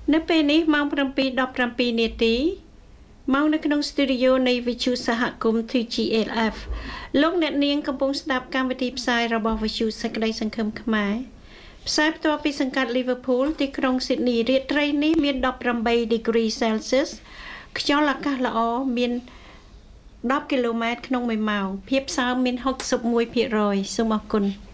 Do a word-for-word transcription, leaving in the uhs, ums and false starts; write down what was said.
នៅពេលនេះម៉ោងseven fifteenនាទីមកនៅក្នុងស្ទូឌីយោនៃវិទ្យុសហគមន៍ two G L F លោកអ្នកនាងកំពុងស្ដាប់កម្មវិធីផ្សាយរបស់វិទ្យុសេចក្តីសង្ឃឹមខ្មែរផ្សាយផ្ទាល់ពីសង្កាត់ Liverpool ទីក្រុង Sydney រាត្រីនេះមានeighteen degree Celsius ខ្យល់អាកាសល្អមានtenគីឡូម៉ែត្រក្នុងមួយម៉ោងភាពសើមមានsixty-one%សូមអរគុណ